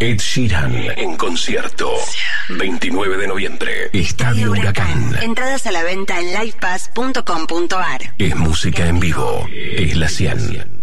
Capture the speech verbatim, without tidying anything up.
Ed Sheeran en concierto. veintinueve de noviembre. Estadio Huracán. Entradas a la venta en livepass punto com punto ar. Es música en vivo. Es la cien.